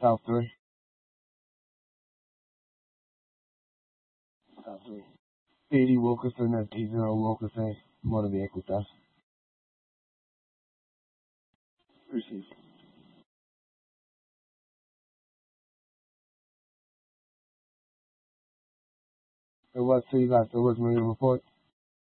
Top three. Top three. Eddie Wilkerson at T0 Wilkerson. Modo bien que estás. Appreciate you. So what, so you got the work meeting report?